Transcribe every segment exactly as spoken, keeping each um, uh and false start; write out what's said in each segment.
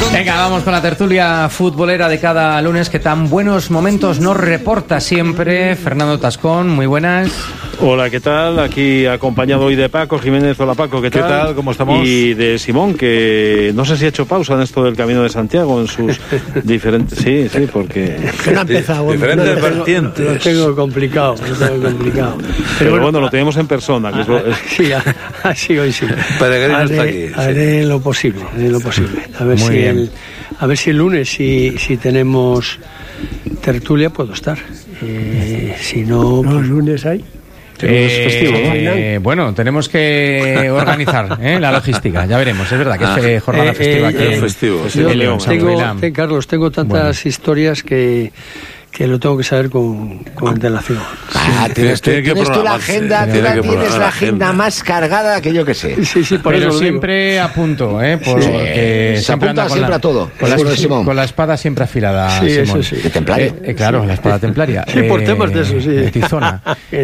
Venga, vamos con la tertulia futbolera de cada lunes que tan buenos momentos nos reporta siempre Fernando Tascón. Muy buenas. Hola, ¿qué tal? Aquí acompañado hoy de Paco Jiménez. Hola, Paco, ¿qué tal? ¿Qué tal? ¿Cómo estamos? Y de Simón, que no sé si ha hecho pausa en esto del Camino de Santiago, en sus diferentes... Sí, sí, porque... Que no ha empezado. Bueno, diferentes no, vertientes. Lo tengo complicado, lo tengo complicado. Pero, Pero bueno, bueno, lo tenemos en persona. Que es lo... Sí, así hoy sí. Peregrino haré, está aquí. Haré sí. lo posible, haré lo posible. A ver Muy si bien. el, a ver si el lunes, si, si tenemos tertulia, puedo estar. Eh, si no, ¿Los pues, lunes hay? Eh, festivo, ¿no? eh, bueno, tenemos que organizar ¿eh? la logística. Ya veremos, es verdad que Ah. es eh, jornada Eh, festiva eh, aquí es en- festivo, sí. en yo León, San tengo, Froilán. te- Carlos, tengo tantas Bueno. historias que, que lo tengo que saber con, con antelación. Ah, tienes, Tiene tú, que tienes tú la programarse, agenda, tú tiene la que tienes programar la la agenda agenda. más cargada que yo que sé. Sí, sí, por Pero eso lo digo. siempre a punto, ¿eh? Porque Se siempre apunta anda con siempre la- a todo, Con la, seguro de Simón. con la espada siempre afilada, Sí, Simón. eso sí. De templario. Eh, eh, claro, la espada templaria. Sí, por temas de eso, sí. de Tizona.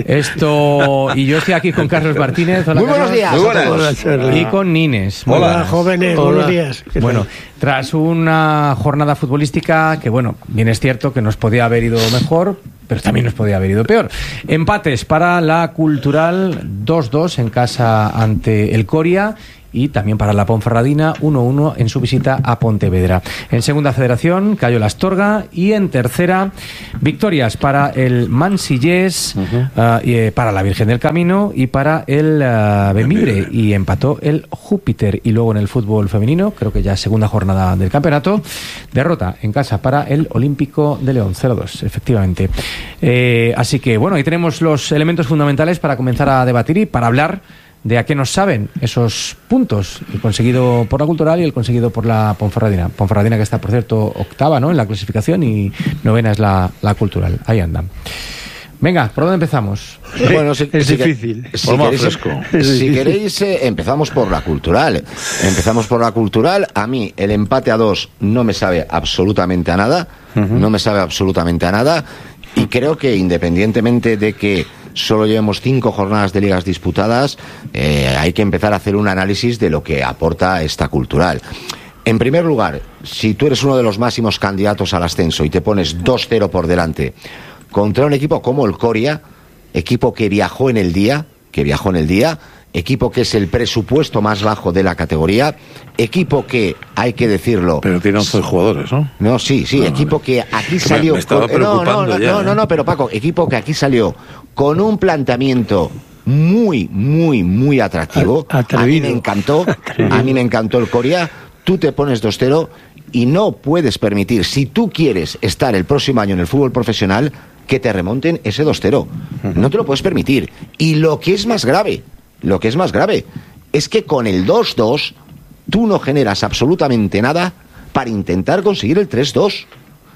Esto... Y yo estoy aquí con Carlos Martínez. Hola, Muy buenos Carlos. días. Muy buenas. a todos. Hola, Charlie. Y con Nines. Muy Hola, buenas. jóvenes, Hola. buenos días. ¿Qué tal? Bueno, tras una jornada futbolística que, bueno, bien es cierto que nos podía haber ido mejor, pero también nos podía haber ido peor. Empates para la Cultural, dos dos en casa ante el Coria, y también para la Ponferradina, uno uno en su visita a Pontevedra. En segunda federación cayó la Astorga, y en tercera, victorias para el Mansillés, uh, y, eh, para la Virgen del Camino y para el uh, Bemigre, y empató el Júpiter. Y luego en el fútbol femenino, creo que ya segunda jornada del campeonato, derrota en casa para el Olímpico de León, cero dos, efectivamente. Eh, así que bueno, ahí tenemos los elementos fundamentales para comenzar a debatir y para hablar de a qué nos saben esos puntos, el conseguido por la Cultural y el conseguido por la Ponferradina. Ponferradina que está, por cierto, octava, ¿no?, en la clasificación, y novena es la, la Cultural. Ahí andan. Venga, ¿por dónde empezamos? Bueno, si, Es si que- difícil. Si Por más queréis, fresco. si queréis eh, empezamos por la Cultural. Empezamos por la Cultural. A mí el empate a dos no me sabe absolutamente a nada. No me sabe absolutamente a nada. Y creo que independientemente de que solo llevemos cinco jornadas de ligas disputadas, eh, hay que empezar a hacer un análisis de lo que aporta esta Cultural. En primer lugar, si tú eres uno de los máximos candidatos al ascenso y te pones dos cero por delante contra un equipo como el Coria, equipo que viajó en el día, que viajó en el día, equipo que es el presupuesto más bajo de la categoría, equipo que, hay que decirlo... Pero tiene once jugadores, ¿no? No, sí, sí, Ah, equipo vale. que aquí Me- salió... me estaba con- no, no, preocupando no, ya, no, ¿eh? no, no, pero Paco, equipo que aquí salió con un planteamiento muy, muy, muy atractivo. A- A mí atrevido. me encantó, a mí me encantó el Coria. Tú te pones dos cero y no puedes permitir, si tú quieres estar el próximo año en el fútbol profesional, que te remonten ese dos cero. No te lo puedes permitir. Y lo que es más grave, lo que es más grave, es que con el dos dos tú no generas absolutamente nada para intentar conseguir el tres dos.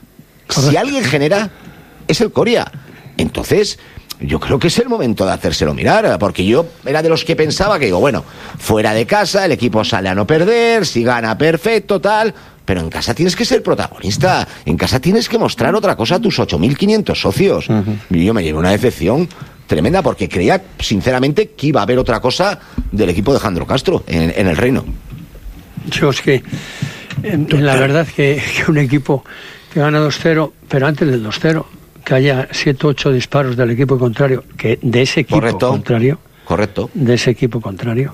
Si alguien genera, es el Coria. Entonces, yo creo que es el momento de hacérselo mirar, porque yo era de los que pensaba que, digo, bueno, fuera de casa el equipo sale a no perder, si gana perfecto, tal, pero en casa tienes que ser protagonista, en casa tienes que mostrar otra cosa a tus ocho mil quinientos socios. Y yo me llevé una decepción tremenda, porque creía, sinceramente, que iba a haber otra cosa del equipo de Jandro Castro en, en el Reino. Yo es que, eh, la verdad que, que un equipo que gana dos cero, pero antes del dos cero, que haya siete o ocho disparos del equipo contrario, que de ese equipo Correcto. contrario, Correcto. de ese equipo contrario,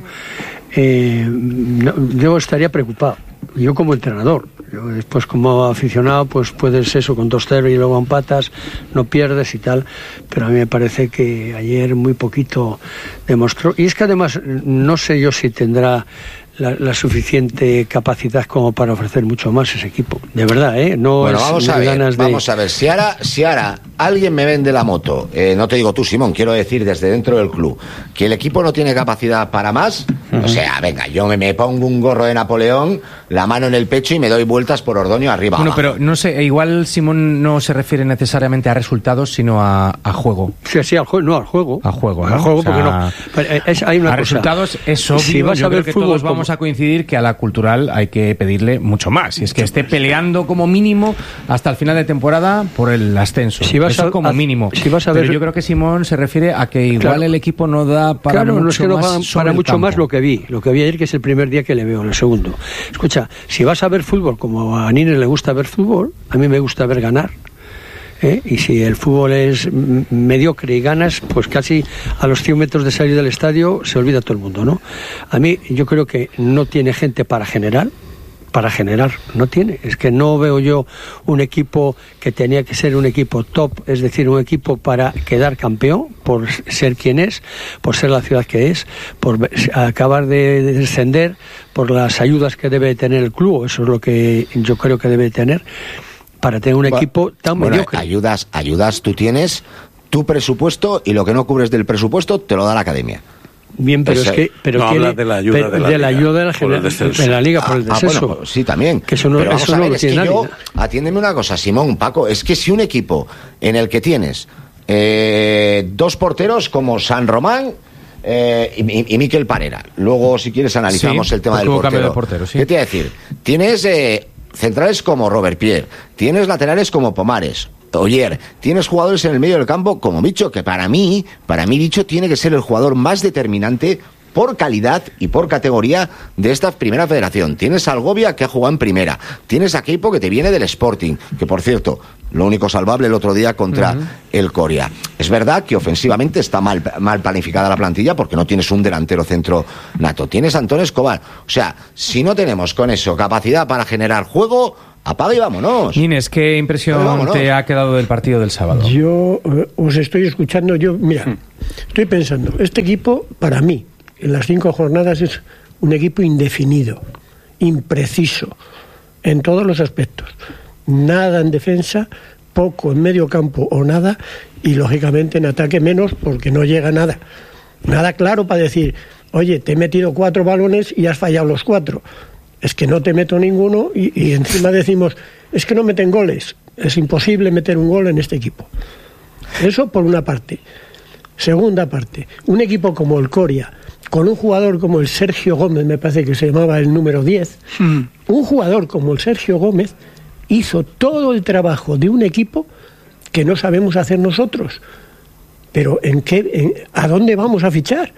eh, no- yo estaría preocupado. Yo como entrenador, yo después como aficionado, pues puedes eso con dos cero y luego empatas, no pierdes y tal, pero a mí me parece que ayer muy poquito demostró, y es que además no sé yo si tendrá la, la suficiente capacidad como para ofrecer mucho más ese equipo, de verdad, ¿eh? No Bueno, es vamos a de ver, ganas de... vamos a ver, si ahora, si ahora alguien me vende la moto, eh, no te digo tú, Simón, quiero decir desde dentro del club, que el equipo no tiene capacidad para más, o sea, venga, yo me, me pongo un gorro de Napoleón, la mano en el pecho y me doy vueltas por Ordoño arriba. Bueno, abajo. pero no sé, igual Simón no se refiere necesariamente a resultados, sino a, a juego. Sí, sí, al juego, no, al juego. A juego, ¿no? Al juego, O sea, porque no. Pero es, hay una a cosa. resultados es obvio, Si vas yo a ver creo que fútbol todos vamos vamos a coincidir que a la Cultural hay que pedirle mucho más. Y es que esté peleando como mínimo hasta el final de temporada por el ascenso. Si vas Eso a, como a, mínimo. Si vas a ver, pero yo creo que Simón se refiere a que igual claro, el equipo no da para claro, mucho no es que no más. para, sobre para el mucho campo. más lo que vi. Lo que vi ayer, que es el primer día que le veo, en el segundo. Escucha, si vas a ver fútbol, como a Nines le gusta ver fútbol, a mí me gusta ver ganar. ¿Eh? Y si el fútbol es mediocre y ganas, pues casi a los cien metros de salir del estadio se olvida todo el mundo, ¿no? A mí yo creo que no tiene gente para generar, para generar, no tiene. Es que no veo yo un equipo que tenía que ser un equipo top, es decir, un equipo para quedar campeón, por ser quien es, por ser la ciudad que es, por acabar de descender, por las ayudas que debe tener el club, eso es lo que yo creo que debe tener, para tener un bueno, equipo tan bueno, mediocre. Ayudas, ayudas, tú tienes tu presupuesto y lo que no cubres del presupuesto te lo da la academia. Bien, pero Ese, es que pero no tiene, habla de la ayuda pero, de la, de la, liga, ayuda de la, gener, de la liga por el descenso. Ah, bueno, sí, también. Que eso no, pero vamos eso a ver, no es que tiene yo, nadie. atiéndeme una cosa, Simón, Paco, es que si un equipo en el que tienes eh, dos porteros como San Román Eh, y, y Miquel Parera. Luego, si quieres, analizamos sí, el tema del portero. De portero sí. ¿Qué te iba a decir? Tienes eh, centrales como Robert Pierre, tienes laterales como Pomares, Oyer, tienes jugadores en el medio del campo como Micho, que para mí, para mí Micho tiene que ser el jugador más determinante por calidad y por categoría de esta primera federación. Tienes a Algovia, que ha jugado en primera. Tienes a Keipo, que te viene del Sporting, que por cierto, lo único salvable el otro día contra uh-huh. el Coria. Es verdad que ofensivamente está mal, mal planificada la plantilla porque no tienes un delantero centro nato. Tienes a Antón Escobar. O sea, si no tenemos con eso capacidad para generar juego, apaga y vámonos. Inés, ¿qué impresión te ha quedado del partido del sábado? Yo eh, os estoy escuchando, yo, mira, hmm. estoy pensando, este equipo, para mí, en las cinco jornadas es un equipo indefinido, impreciso, en todos los aspectos. Nada en defensa, poco en medio campo o nada, y lógicamente en ataque menos porque no llega nada. Nada claro para decir, oye, te he metido cuatro balones y has fallado los cuatro. Es que no te meto ninguno y, y encima decimos, es que no meten goles. Es imposible meter un gol en este equipo. Eso por una parte. Segunda parte, un equipo como el Coria, con un jugador como el Sergio Gómez, me parece que se llamaba el número diez, mm. un jugador como el Sergio Gómez hizo todo el trabajo de un equipo que no sabemos hacer nosotros. Pero ¿en qué, en, ¿a dónde vamos a fichar?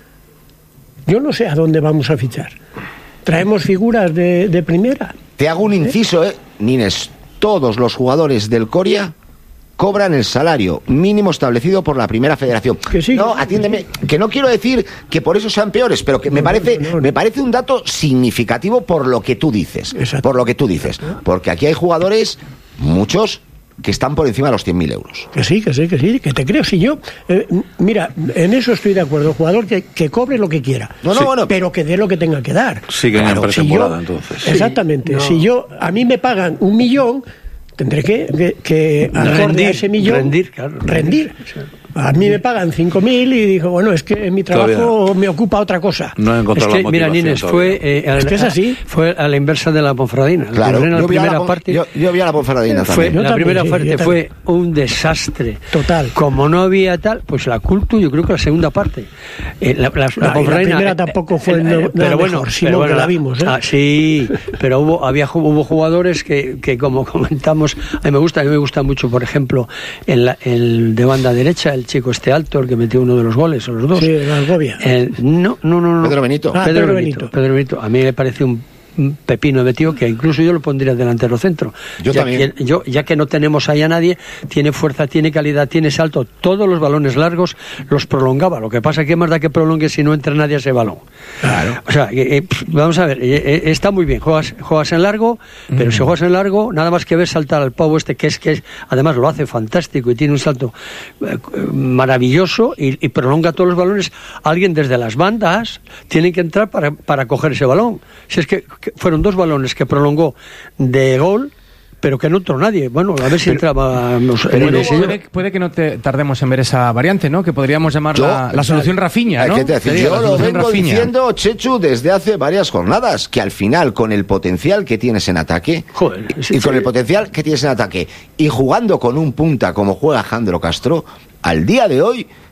Yo no sé a dónde vamos a fichar. ¿Traemos figuras de, de primera? Te hago un inciso, ¿eh? Nines, todos los jugadores del Coria cobran el salario mínimo establecido por la primera federación. Que sí, no, atiéndeme, que no quiero decir que por eso sean peores, pero que me parece, no, no, no. me parece un dato significativo por lo que tú dices. Exacto. Por lo que tú dices. Porque aquí hay jugadores, muchos, que están por encima de los cien mil euros. Que sí, que sí, que sí, que te creo. Si yo, eh, mira, en eso estoy de acuerdo. El jugador que, que cobre lo que quiera, no, no, sí, bueno, pero que dé lo que tenga que dar. Siguen claro, en pretemporada, si yo, entonces. Exactamente. Sí, no. Si yo, a mí me pagan un millón, tendré que, que, que rendir, a ese millón, rendir, claro, rendir. A mí me pagan cinco mil y digo, bueno, es que en mi trabajo todavía me ocupa otra cosa. No he encontrado es que, la mira, Nines, fue, eh, es que es así. Fue a la inversa de la Ponferradina. Claro, la yo, primera vi la, parte, yo, yo vi a la Ponferradina fue, también. La también, primera sí, parte fue un desastre. Total. Como no había tal, pues la culto, yo creo que la segunda parte. Eh, la, la, no, la, Ponferradina, la primera tampoco fue eh, eh, pero bueno, mejor, sino pero bueno, que la vimos. ¿eh? Ah, sí, pero hubo, había, hubo jugadores que, que, como comentamos, a mí me gusta, a mí me gusta mucho, por ejemplo, el, el de banda derecha, el chico este alto, el que metió uno de los goles, o los dos. Sí, el Algovia. El, no, no, no, no. Pedro Benito. Ah, Pedro, Pedro Benito, Benito. Pedro Benito. A mí me parece un pepino de tío que incluso yo lo pondría delantero centro. Yo ya también. Que, yo, ya que no tenemos ahí a nadie, tiene fuerza, tiene calidad, tiene salto. Todos los balones largos los prolongaba. Lo que pasa es que más da que prolongue si no entra nadie a ese balón. Claro. O sea, eh, eh, vamos a ver, eh, eh, está muy bien. Juegas, juegas en largo, pero mm. si juegas en largo, nada más que ves saltar al pavo este, que es que es, además lo hace fantástico y tiene un salto eh, maravilloso y, y prolonga todos los balones. Alguien desde las bandas tiene que entrar para, para coger ese balón. Si es que fueron dos balones que prolongó de gol, pero que no entró nadie. Bueno, a ver si pero, entraba... No sé, pero luego, puede, puede que no te tardemos en ver esa variante, ¿no? Que podríamos llamar yo, la, la solución Rafinha, ¿no? ¿Qué te decir? Sería Yo lo vengo Rafinha. diciendo, Chechu, desde hace varias jornadas, que al final, con el potencial que tienes en ataque, Joder, y, sí, y con sí. el potencial que tienes en ataque, y jugando con un punta como juega Jandro Castro, al día de hoy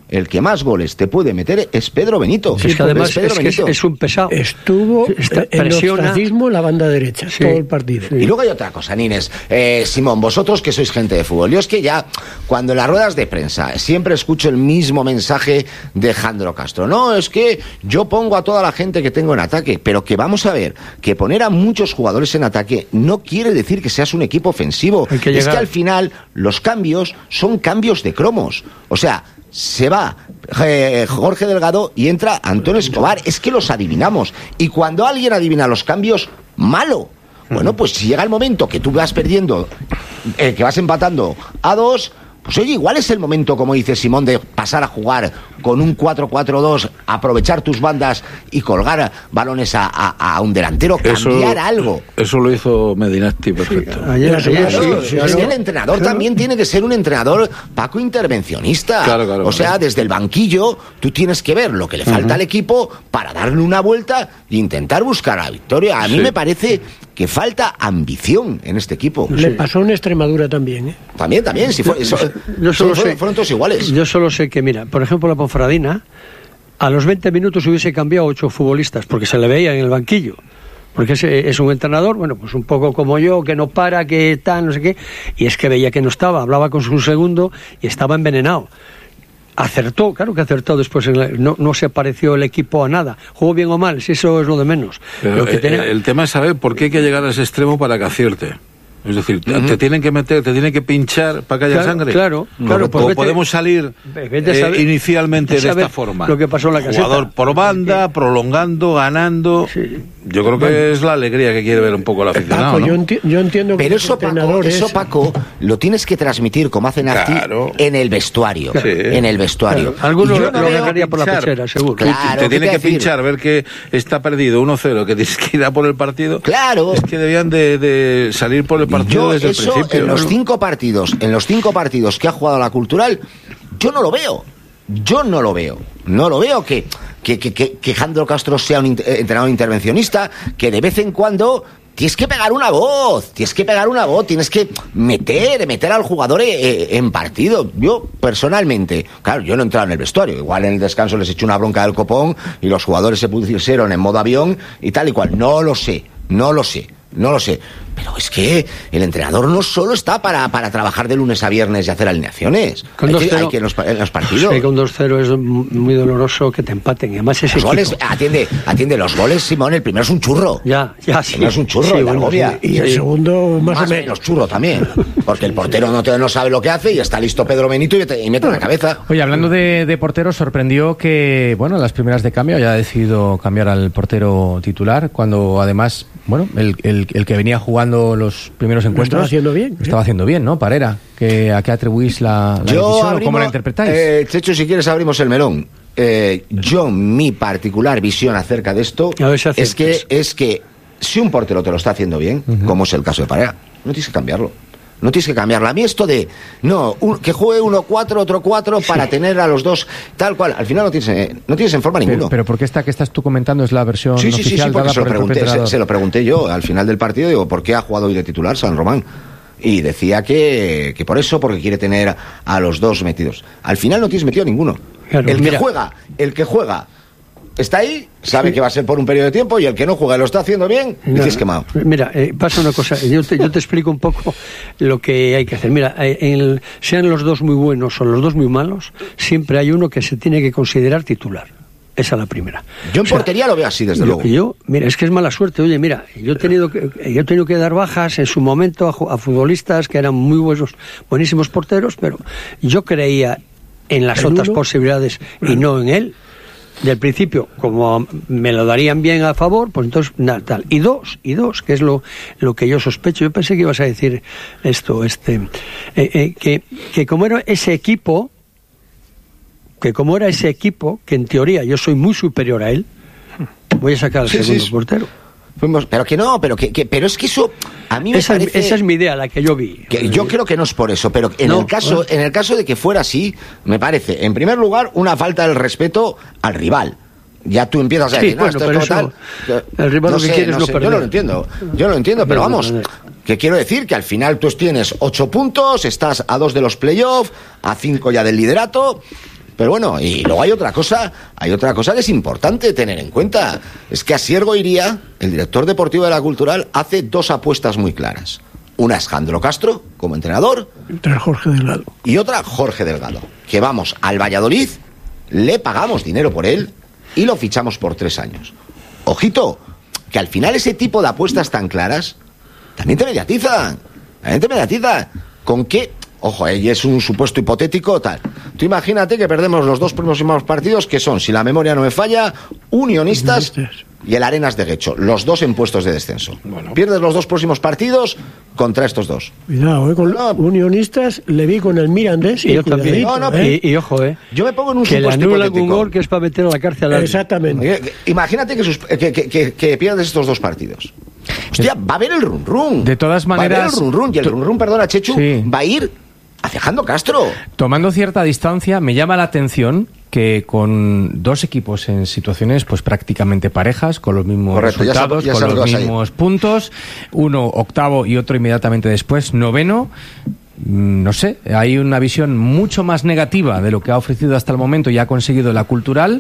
el que más goles te puede meter es Pedro Benito. Sí, es que además Pedro es, que es, Benito. es un pesado. Estuvo Está- en presiona. ostracismo en la banda derecha, Sí. todo el partido. Y luego hay otra cosa, Nines. Eh, Simón, vosotros que sois gente de fútbol, yo es que ya, cuando en las ruedas de prensa siempre escucho el mismo mensaje de Jandro Castro. No, es que yo pongo a toda la gente que tengo en ataque, pero que vamos a ver, que poner a muchos jugadores en ataque no quiere decir que seas un equipo ofensivo. Hay que es llegar. que al final los cambios son cambios de cromos. O sea, se va eh, Jorge Delgado y entra Antonio Escobar. Es que los adivinamos. Y cuando alguien adivina los cambios, malo. Bueno, pues si llega el momento que tú vas perdiendo, eh, que vas empatando a dos, pues oye, igual es el momento, como dice Simón, de pasar a jugar con un cuatro cuatro dos, aprovechar tus bandas y colgar balones a, a, a un delantero, cambiar algo. Eso lo hizo Medinacti perfecto. Ayer, Sí, ayer, Claro, sí, sí, es claro. que el entrenador también tiene que ser un entrenador, Paco, intervencionista. Claro, claro, o sea, claro. desde el banquillo tú tienes que ver lo que le falta al equipo para darle una vuelta e intentar buscar la victoria. A mí Sí. me parece que falta ambición en este equipo. Le pasó en Extremadura también, ¿eh? También, también, si fue, eso- Yo solo fueron, sé, fueron todos iguales. Yo solo sé que, mira, por ejemplo, la Ponferradina, a los veinte minutos hubiese cambiado ocho futbolistas, porque se le veía en el banquillo. Porque es, es un entrenador, bueno, pues un poco como yo, que no para, que tal, no sé qué, y es que veía que no estaba, hablaba con su segundo y estaba envenenado. Acertó, claro que acertó después, en la- no, no se pareció el equipo a nada. Jugó bien o mal, si eso es lo de menos. Pero, Lo que eh, tenía- el tema es saber por qué hay que llegar a ese extremo para que acierte. Es decir, te- te tienen que meter, te tienen que pinchar para que haya Claro, sangre. claro, O- claro, o pues vete- podemos salir vete a eh, saber- inicialmente vete a de esta saber forma. lo que pasó en la caseta. Jugador por banda, prolongando, ganando. Sí. Yo creo que es la alegría que quiere ver un poco el aficionado. Paco, ¿no? yo, enti- yo entiendo que Pero los eso Paco, entrenadores... eso, Paco, lo tienes que transmitir, como hace Nafti, Claro. en el vestuario. Sí. En el vestuario. Claro, alguno Y yo lo, no lo veo- agarraría por la pinchar. pechera, seguro. Claro. te ¿qué tiene te que decir? pinchar, ver que está perdido uno cero, que tienes que ir a por el partido. Claro. Es que debían de, de salir por el partido Yo desde eso, el principio. en los ¿no? cinco partidos, en los cinco partidos que ha jugado la Cultural, yo no lo veo. Yo no lo veo. No lo veo que, que, que, que, que Jandro Castro sea un int- eh, entrenador intervencionista, que de vez en cuando tienes que pegar una voz, tienes que pegar una voz, tienes que meter, meter al jugador eh, eh, en partido. Yo, personalmente, claro, yo no he entrado en el vestuario. Igual en el descanso les eché una bronca del copón y los jugadores se pusieron en modo avión y tal y cual. No lo sé, no lo sé. No lo sé, pero es que el entrenador no solo está para, para trabajar de lunes a viernes y hacer alineaciones. Con Hay dos que, cero. hay que en los, pa- en los partidos. Sí, con dos cero es muy doloroso que te empaten. Y además ese Los goles, equipo- atiende, atiende los goles, Simón, el primero es un churro. Ya, ya, El sí. primero es un churro, Sí, el de bueno, Argovia. Y el Sí. segundo, más, Más o o menos menos. churro también, porque el portero no, te- no sabe lo que hace y está listo Pedro Benito y mete, y mete la cabeza. Oye, hablando de, de porteros, sorprendió que, bueno, las primeras de cambio haya decidido cambiar al portero titular, cuando además, bueno, el, el, el que venía jugando los primeros encuentros estaba haciendo bien, lo estaba ¿eh? haciendo bien, ¿no? Parera, que, ¿a qué atribuís la, la Yo decisión? abrimos- ¿Cómo la interpretáis? Eh, Checho, si quieres abrimos el melón. Eh, yo, mi particular visión acerca de esto A ver si es que, aciertas. es que si un portero te lo está haciendo bien, como es el caso de Parera, no tienes que cambiarlo. No tienes que cambiarlo. A mí esto de, no, un- que juegue uno cuatro, otro cuatro para tener a los dos tal cual, al final no tienes, eh, no tienes en forma pero, ninguno. pero porque esta que estás tú comentando es la versión Sí, sí, sí, sí, oficial porque dada se lo, por el propio pregunté, se, entrenador. se lo pregunté yo al final del partido, digo, ¿por qué ha jugado hoy de titular San Román? Y decía que, que por eso, porque quiere tener a, a los dos metidos. Al final no tienes metido a ninguno. Claro, el que mira. juega, el que juega está ahí, sabe que va a ser por un periodo de tiempo, y el que no juega y lo está haciendo bien, No, dices quemado. Mira, eh, pasa una cosa, yo te, yo te explico un poco lo que hay que hacer. Mira, eh, en el- sean los dos muy buenos o los dos muy malos, siempre hay uno que se tiene que considerar titular. Esa es la primera. Yo en O sea, portería lo veo así, desde yo, luego. yo, mira, es que es mala suerte. Oye, mira, yo he tenido que, yo he tenido que dar bajas en su momento a, ju- a futbolistas que eran muy buenos, buenísimos porteros, pero yo creía en las ¿En otras uno? posibilidades y no en él. Del principio, como me lo darían bien a favor, pues entonces nada, tal. Y dos, y dos, que es lo, lo que yo sospecho. Yo pensé que ibas a decir esto, este, eh, eh, que, que como era ese equipo, que como era ese equipo, que en teoría yo soy muy superior a él, voy a sacar al Sí, segundo sí. portero. Fuimos, pero que no, pero que, que- pero es que eso a mí me Esa, parece... es, esa es mi idea, la que yo vi. Que yo creo que no es por eso, pero en No, el caso, bueno. en el caso de que fuera así, me parece, en primer lugar, una falta del respeto al rival. Ya tú empiezas a Sí, decir, no, bueno, esto pero es como eso, tal. el rival no lo que sé, quiere es no no sé, perder. Yo lo entiendo, yo lo entiendo, pero No, no vamos, perder. que quiero decir que al final tú tienes ocho puntos, estás a dos de los playoffs, a cinco ya del liderato. Pero bueno, y luego hay otra cosa, hay otra cosa que es importante tener en cuenta. Es que Asier Goiría, el director deportivo de la Cultural, hace dos apuestas muy claras. Una es Jandro Castro, como entrenador. Entre Jorge Delgado. Y otra, Jorge Delgado. Que vamos al Valladolid, le pagamos dinero por él y lo fichamos por tres años. Ojito, que al final ese tipo de apuestas tan claras también te mediatizan. También te mediatizan. ¿Con qué? Ojo, eh, y es un supuesto hipotético tal. Tú imagínate que perdemos los dos próximos partidos, que son, si la memoria no me falla, Unionistas y el Arenas de Guecho, los dos en puestos de descenso. Bueno. Pierdes los dos próximos partidos contra estos dos. Cuidado, eh, con no. Unionistas le vi con el Mirandés y, y yo también. No, no, eh. y, y ojo, eh. Yo me pongo en un que supuesto le anulan hipotético. Un gol que es para meter a la cárcel. Exactamente. Eh, Imagínate que, sus, que, que, que, que pierdes estos dos partidos. Hostia, va a haber el run run. De todas maneras, va a haber el run run y el run run, perdona, Chechu, sí. va a ir hacia Jandro Castro. Tomando cierta distancia, me llama la atención que con dos equipos en situaciones pues prácticamente parejas, con los mismos Correcto, resultados, ya sabes, ya con los mismos puntos, uno octavo y otro inmediatamente después noveno, no sé, hay una visión mucho más negativa de lo que ha ofrecido hasta el momento y ha conseguido la Cultural,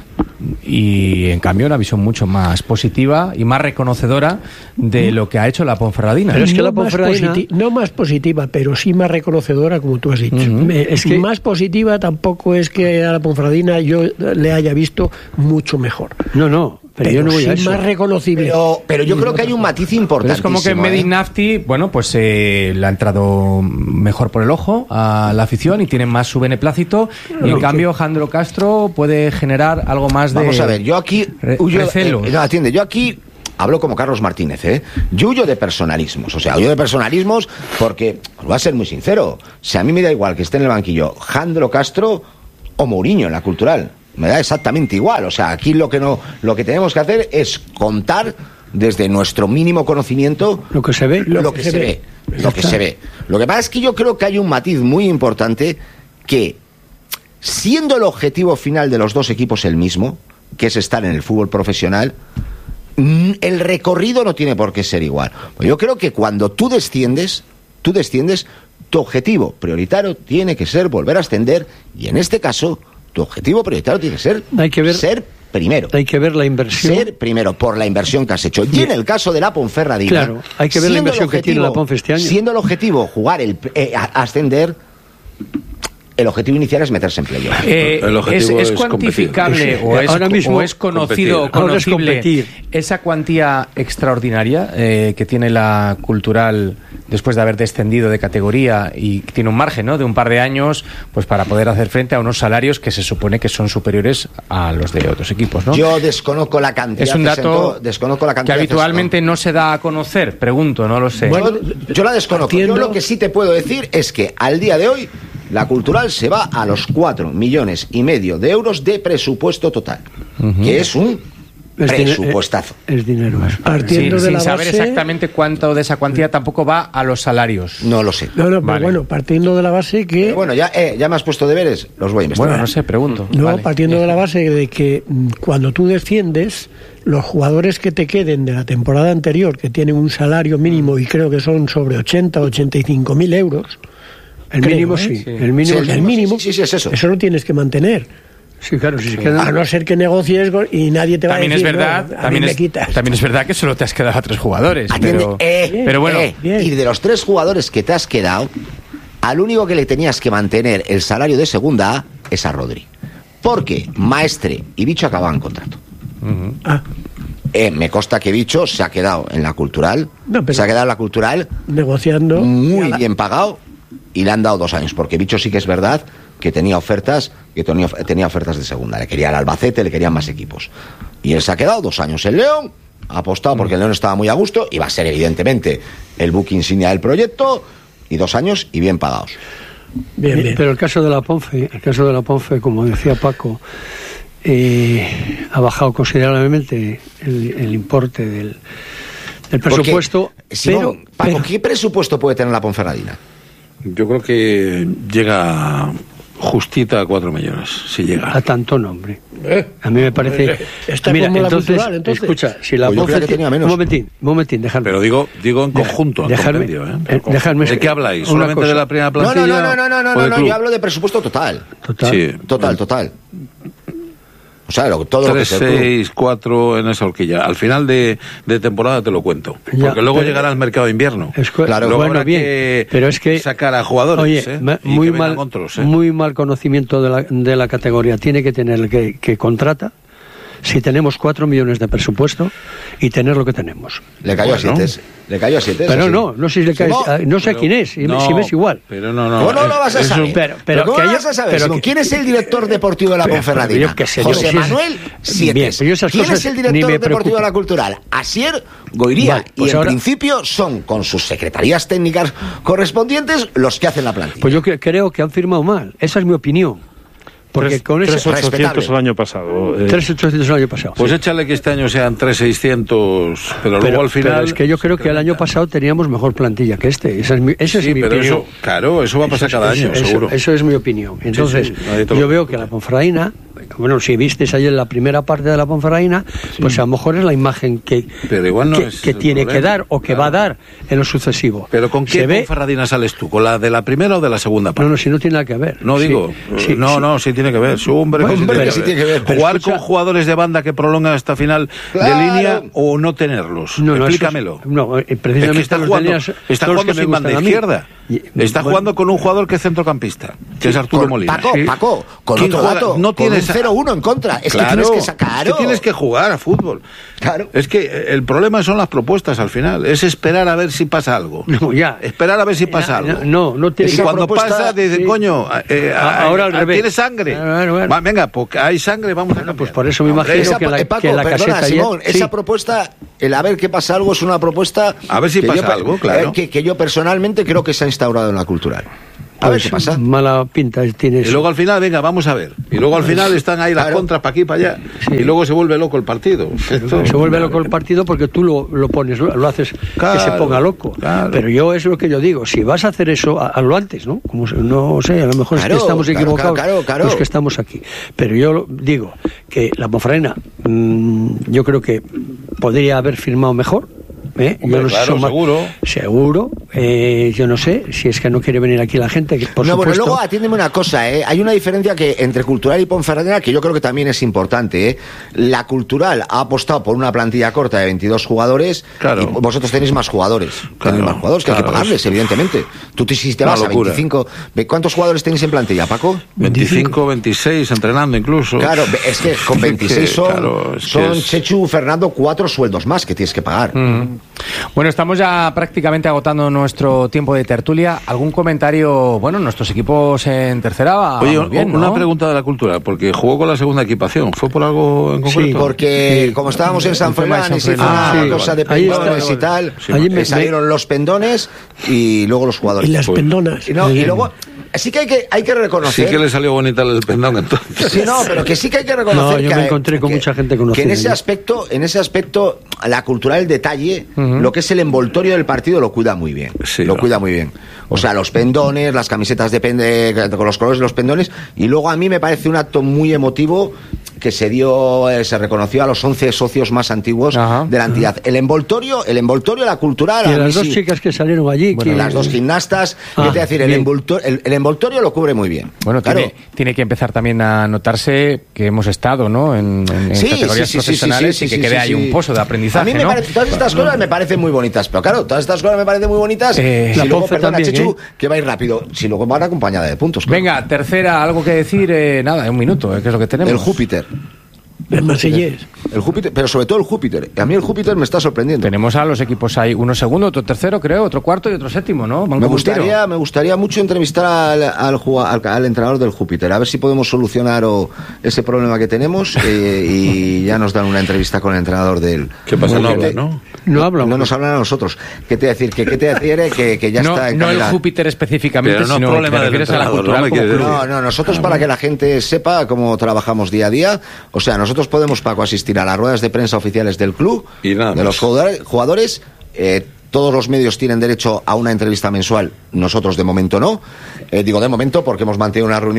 y en cambio una visión mucho más positiva y más reconocedora de lo que ha hecho la Ponferradina. Pero es que no la Ponferradina más no más positiva, pero sí más reconocedora, como tú has dicho. Uh-huh. Es que más positiva tampoco es que a la Ponferradina yo le haya visto mucho mejor. No, no. Pero, pero yo no voy sí a eso. Más reconocible. Pero, pero yo creo que hay un matiz importante. Es como que Medin Nafti, bueno, pues eh, le ha entrado mejor por el ojo a la afición y tiene más su beneplácito. No, y en no, cambio, que... Jandro Castro puede generar algo más de. Vamos a ver, yo aquí. Re- huyo, recelos. Eh, no, atiende, yo aquí. Hablo como Carlos Martínez, ¿eh? Yo huyo de personalismos, o sea, huyo de personalismos porque, os voy a ser muy sincero, si a mí me da igual que esté en el banquillo Jandro Castro o Mourinho en la Cultural, me da exactamente igual, o sea, aquí lo que no, lo que tenemos que hacer es contar desde nuestro mínimo conocimiento lo que se ve, lo, lo que, que se ve, ve lo que se ve. Lo que pasa es que yo creo que hay un matiz muy importante que, siendo el objetivo final de los dos equipos el mismo, que es estar en el fútbol profesional, el recorrido no tiene por qué ser igual. Yo creo que cuando tú desciendes, tú desciendes, tu objetivo prioritario tiene que ser volver a ascender, y en este caso, tu objetivo prioritario tiene que ser hay que ver, ser primero. Hay que ver la inversión. Ser primero por la inversión que has hecho. Y en el caso de la Ponferradina, claro, hay que ver la inversión que tiene la Ponfe este año. Siendo el objetivo jugar el eh, ascender, el objetivo inicial es meterse en playoff. Eh, es, es, es cuantificable o es, ahora mismo, o es conocido o conocible es esa cuantía extraordinaria eh, que tiene la Cultural después de haber descendido de categoría y tiene un margen, ¿no?, de un par de años pues para poder hacer frente a unos salarios que se supone que son superiores a los de otros equipos, ¿no? Yo desconozco la cantidad. Es un dato desconozco la cantidad que habitualmente no se da a conocer, pregunto, no lo sé. Bueno, yo la desconozco. Partiendo... Yo lo que sí te puedo decir es que al día de hoy la Cultural se va a los cuatro millones y medio de euros de presupuesto total, uh-huh. que es un es presupuestazo. Es, es dinero. Es partiendo sin de la sin saber base... exactamente cuánto de esa cuantía tampoco va a los salarios. No lo sé. No, no, pero vale. bueno, partiendo de la base que... Pero bueno, ya, eh, ya me has puesto deberes, los voy a investigar. Bueno, no sé, pregunto. No, vale. partiendo de la base de que cuando tú desciendes, los jugadores que te queden de la temporada anterior, que tienen un salario mínimo y creo que son sobre ochenta, ochenta y cinco mil euros... El Creo, mínimo, ¿eh? sí. sí. El mínimo, sí, el mínimo sí, sí, sí, es eso. Eso lo tienes que mantener. Sí, claro, si se queda... A no ser que negocies y nadie te va también a decir, es verdad, no, a también, mí es, me quitas. también es verdad que solo te has quedado a tres jugadores. Atiende, pero, eh, bien, pero bueno. Eh, y de los tres jugadores que te has quedado, al único que le tenías que mantener el salario de segunda A es a Rodri. Porque Maestre y Bicho acababan contrato. Uh-huh. Ah. Eh, me consta que Bicho se ha quedado en la Cultural, no, se ha quedado en la Cultural negociando muy bien pagado, y le han dado dos años, porque Bicho sí que es verdad que tenía ofertas, que tenía, tenía ofertas de segunda, le quería el Albacete, le querían más equipos, y él se ha quedado dos años en León, ha apostado porque el León estaba muy a gusto, y va a ser evidentemente el buque insignia del proyecto, y dos años y bien pagados. Bien, bien. Pero el caso de la Ponfe, el caso de la Ponfe, como decía Paco, eh, ha bajado considerablemente el, el importe del, del presupuesto. Porque, Simón, pero, Paco, pero, ¿qué presupuesto puede tener la Ponferradina? Yo creo que llega justita a cuatro millones, si llega. A tanto nombre. Eh, A mí me parece... eh, está Mira, como la entonces, cultural, entonces. escucha, si la Pues yo creía que Ponferradina... tenía menos. Un momentín, un momentín, dejadme. Pero digo, digo en conjunto, en Dejarme, compendio, ¿eh? eh, dejarme- ¿De qué habláis? una ¿Solamente cosa. de la primera No, plantilla? no, no, no, no, no, o no, del no, club? yo hablo de presupuesto total. Total. Sí. Total, total. O sea, lo, todo lo que tres, es el club. seis, cuatro en esa horquilla. Al final de, de temporada te lo cuento. Ya, Porque luego pero- llegará el mercado de invierno. Es que- Claro. Luego bueno, habrá bien, que pero es que... sacar a jugadores, Oye, ¿eh? ma- Y muy, que vengan mal, otros, ¿eh? muy mal conocimiento de la, de la categoría tiene que tener el que, que contrata si tenemos cuatro millones de presupuesto y tener lo que tenemos. Le cayó Bueno. a siete. Le cayó a siete. Pero así. no, no sé si le cae, No, a- no sé Pero- quién es, si, no, si me es igual. Pero no, no. ¿Cómo no es- lo vas a es un- saber? pero- Pero, pero ¿cómo que lo yo- vas a saber? pero Simón? que- ¿Quién es el director deportivo de la Pero- Ponferradina? pero yo qué sé, yo José si es- Manuel Siete. Bien, pero yo esas ¿Quién cosas es el ni director me deportivo preocupan. de la Cultural? Asier Goiría. Vale, pues y en ahora- principio son, con sus secretarías técnicas correspondientes, los que hacen la plantilla. Pues yo cre- creo que han firmado mal. Esa es mi opinión. Porque Tres- con ese... tres ochocientos respetable. el año pasado. eh. tres mil ochocientos el año pasado. Pues sí. échale que este año sean tres mil seiscientos, pero, luego Pero- al final... pero es que yo creo que el año pasado teníamos mejor plantilla que este. Esa es mi, esa Sí, es mi pero opinión. eso, claro, eso va a pasar Eso- cada eso- año, eso- seguro. Eso es mi opinión. Entonces, sí, nadie te lo- yo veo que la Ponferradina, bueno, si visteis ayer la primera parte de la Ponferradina, pues a lo mejor es la imagen que, Pero igual no que, es que el tiene que problema, dar o que claro. va a dar en lo sucesivo. Pero ¿con qué Se ve- Ponferradina sales tú? ¿Con la de la primera o de la segunda parte? No, no, si no tiene nada que ver. No Sí, digo, sí, no, sí. no, sí tiene que ver. Sí, hombre, Bueno, que sí pero- tiene sí que tiene que ver. ver. Pero Jugar escucha- con jugadores de banda que prolongan hasta final Claro. de línea o no tenerlos. No, no, Explícamelo. eso es- no, eh, Es precisamente que está los jugando, líneas- está son los jugando que me sin banda gustan a mí. izquierda. Y- Está bueno, jugando con un jugador que es centrocampista, que es Arturo Con- Molina. Paco, Sí. Paco, con ¿Quién otro juega? dato, No con un tienes a- cero uno en contra. Es Claro, que tienes que sacar. es que tienes que jugar a fútbol. Claro. Es que el problema son las propuestas al final. Es esperar a ver si pasa algo. No, ya. Esperar a ver si pasa Ya, algo. no, no tiene Y que- cuando propuesta- pasa, dicen, sí. coño, eh, A- ahora al eh, revés. tiene sangre. Bueno, bueno, bueno. Va, venga, porque hay sangre, vamos a cambiar. pues por eso me Hombre, imagino Esa, que la- eh, Paco, que la perdona, caseta ayer- Simón, sí. esa propuesta, el a ver qué pasa algo, es una propuesta. A ver si que pasa yo pe- algo, claro. eh, que, que yo personalmente creo que se ha instaurado en la cultural. A ver Pues qué pasa. Mala pinta tiene Y eso. luego al final, venga, vamos a ver. Y luego al final están ahí las Claro. contras para aquí, para allá. Sí. Y luego se vuelve loco el partido. Esto- Se vuelve loco el partido porque tú lo, lo pones, lo, lo haces que se Claro, ponga loco. claro. Pero yo es lo que yo digo, si vas a hacer eso, ha- hazlo antes, ¿no? Como se- no sé, a lo mejor es Claro, que estamos claro, equivocados claro, claro. los que estamos aquí. Pero yo lo- digo que la Ponferradina, mm, yo creo que podría haber firmado mejor. ¿eh? Hombre, Yo no sé claro, si son ma- seguro. Seguro. eh, yo no sé si es que no quiere venir aquí la gente. Que, por no, bueno, supuesto, luego atiéndeme una cosa, ¿eh? Hay una diferencia que entre Cultural y Ponferradina que yo creo que también es importante, ¿eh? La Cultural ha apostado por una plantilla corta de veintidós jugadores Claro. y vosotros tenéis más jugadores. Claro, Tenéis más jugadores que hay que claro, pagarles, es- evidentemente. Tú te, si te Una vas a locura. veinticinco... ¿ve- ¿Cuántos jugadores tenéis en plantilla, Paco? veinticinco, veintiséis, entrenando incluso. Claro, es que con veintiséis son, Claro, es que son es- Chechu, Fernando, cuatro sueldos más que tienes que pagar. Bueno, estamos ya prácticamente agotando nuestro tiempo de tertulia. ¿Algún comentario? Bueno, nuestros equipos en tercera va Oye, muy bien, una ¿no? pregunta de la cultura, porque jugó con la segunda equipación. ¿Fue por algo en concreto? Porque como estábamos en San el tema de Froilán y San se hizo Froilán. una Ah, vale, cosa vale. de Ahí está, pendones y vale. tal, Sí, Allí eh, me- salieron los pendones y luego los jugadores. Y las Pues- pendonas. Y, no, y luego, sí que hay que, hay que Sí reconocer... que le salió bonita el pendón entonces. Sí, no, pero que sí que hay que reconocer No, yo que, me encontré con que- mucha gente que conocida en ese allí. aspecto, en ese aspecto, la cultura del detalle, lo que es el envoltorio del partido lo cuida muy bien. Sí, lo no. cuida muy bien. O sea, los pendones, las camisetas de pende, con los colores de los pendones, y luego a mí me parece un acto muy emotivo que se dio, eh, se reconoció a los once socios más antiguos Ajá. de la entidad. El envoltorio, el envoltorio, la cultural, Y a mí las dos sí. chicas que salieron allí. Bueno, que- las dos gimnastas, Ah, ¿qué te voy a decir? El, bien. envolto- el- el envoltorio lo cubre muy bien. Bueno, claro. tiene, tiene que empezar también a notarse que hemos estado, ¿no? En, en- en Sí, categorías sí, sí, sí, profesionales sí, sí, y que sí, quede sí, ahí sí. un pozo de aprendizaje, A mí me ¿no? parece, todas estas cosas me parecen muy bonitas, pero claro, todas estas cosas me parecen muy bonitas. Eh, si la luego, Ponfe perdona, también, Chechu, ¿eh? que va a ir rápido. Si luego van acompañada de puntos. claro. Venga, tercera, algo que decir, eh, nada, un minuto, eh, que es lo que tenemos. El Júpiter. El Marsellés. El Júpiter, pero sobre todo el Júpiter. A mí el Júpiter me está sorprendiendo. Tenemos a los equipos ahí, uno segundo, otro tercero, creo, otro cuarto y otro séptimo, ¿no? Van Me como un gustaría, tiro. me gustaría mucho entrevistar al, al, juga- al- al entrenador del Júpiter, a ver si podemos solucionar o, ese problema que tenemos eh, y ya nos dan una entrevista con el entrenador del. ¿Qué pasa? No Porque habla, te- ¿no? No hablan. No nos hablan a nosotros. ¿Qué te voy a decir? ¿Qué, qué te refiere? Que, que ya no, está no el encaminado. Júpiter específicamente, Pero no sino problema que te del refieres a la entrenador, cultural no me como quieres club. decir. No, no, nosotros para que la gente sepa cómo trabajamos día a día, o sea, nosotros podemos, Paco, asistir a las ruedas de prensa oficiales del club, Y nada de más. los jugadores, jugadores eh, todos los medios tienen derecho a una entrevista mensual, nosotros de momento no. Eh, digo de momento porque hemos mantenido una reunión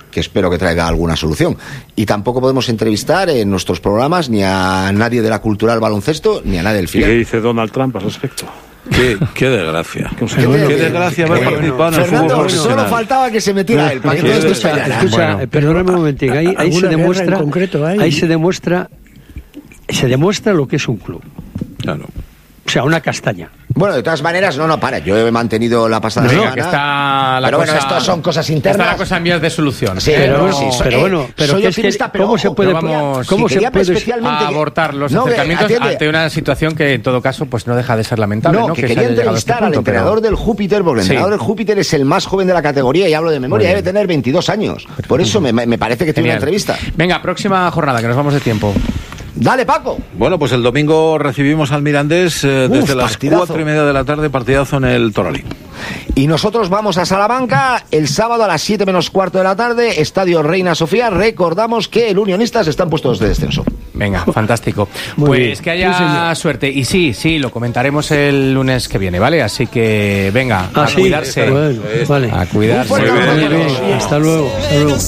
que espero que traiga alguna solución. Y tampoco podemos entrevistar en nuestros programas ni a nadie de la Cultural Baloncesto ni a nadie del ¿Y Filial. qué dice Donald Trump al respecto? Qué, qué desgracia. Qué Qué, bueno, desgracia haber bueno, participado en el fútbol Fernando, profesional. solo faltaba que se metiera él para que todo esto Escucha, estallara. escucha, Bueno. eh, perdóname un momentín, ahí, ahí se ¿Alguna guerra demuestra, en concreto hay? ahí se demuestra, se demuestra lo que es un club. Claro. O sea, una castaña. Bueno, de todas maneras, no, no, para. Yo he mantenido la pasada Venga, semana. que está la pero cosa, bueno, esto son cosas internas. Está la cosa en vías de solución. Sí, Pero no, bueno, sí, pero eh, bueno, pero soy que es que- optimista, pero ¿cómo se ojo, puede- no vamos- cómo si se quería puede especialmente a que- abortar los No, que- acercamientos atiende. ante una situación que en todo caso pues no deja de ser lamentable, No, ¿no? que, se quería haya llegado a este entrevistar al punto, pero- entrenador del Júpiter, porque el Sí. entrenador del Júpiter es el más joven de la categoría y hablo de memoria, Muy debe bien. tener veintidós años. Por eso me, me parece que tiene una Genial. entrevista. Venga, próxima jornada, que nos vamos de tiempo. Dale, Paco. Bueno, pues el domingo recibimos al Mirandés eh, Uf, desde las partidazo. cuatro y media de la tarde, partidazo en el Toralín. Y nosotros vamos a Salamanca el sábado a las siete menos cuarto de la tarde, Estadio Reina Sofía. Recordamos que el Unionistas están puestos de descenso. Venga, fantástico. Muy pues bien. que haya Sí, señor. suerte. Y sí, sí, lo comentaremos el lunes que viene, ¿vale? Así que venga, Ah, a sí, cuidarse. bueno, vale. A cuidarse. Un fuerte Muy abrazo. bien, hasta luego, hasta luego.